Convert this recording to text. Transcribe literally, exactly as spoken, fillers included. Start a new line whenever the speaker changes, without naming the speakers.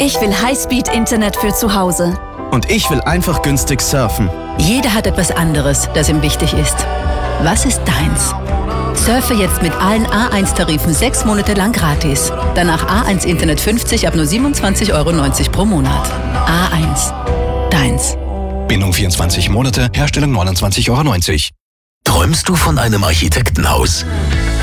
Ich will Highspeed-Internet für zu Hause.
Und ich will einfach günstig surfen.
Jeder hat etwas anderes, das ihm wichtig ist. Was ist deins? Surfe jetzt mit allen A eins Tarifen sechs Monate lang gratis. Danach A eins Internet fünfzig ab nur siebenundzwanzig Euro neunzig pro Monat. A eins. Deins.
Bindung vierundzwanzig Monate, Herstellung neunundzwanzig Euro neunzig.
Träumst du von einem Architektenhaus?